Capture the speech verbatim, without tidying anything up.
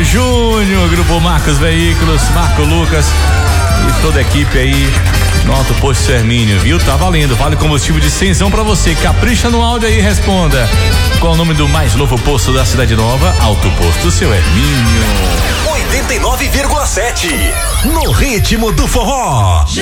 Júnior, Grupo Marcos Veículos, Marco Lucas e toda a equipe aí no Alto Posto Hermínio, viu? Tá valendo, vale combustível de cenzão pra você. Capricha no áudio aí e responda. Qual o nome do mais novo posto da Cidade Nova? Alto Posto Seu Hermínio. oitenta e nove vírgula sete no ritmo do forró.